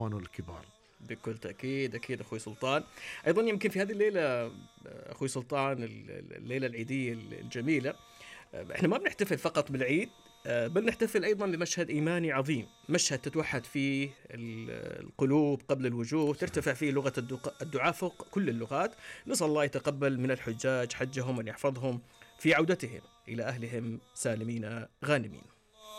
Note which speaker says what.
Speaker 1: الكبار.
Speaker 2: بكل تأكيد، أكيد أخوي سلطان. أيضا يمكن في هذه الليلة أخوي سلطان، الليلة العيدية الجميلة، إحنا ما بنحتفل فقط بالعيد، بل نحتفل أيضا بمشهد إيماني عظيم، مشهد تتوحد فيه القلوب قبل الوجوه، ترتفع فيه لغة الدعاء فوق كل اللغات. نسأل الله يتقبل من الحجاج حجهم وأن يحفظهم في عودتهم إلى أهلهم سالمين غانمين.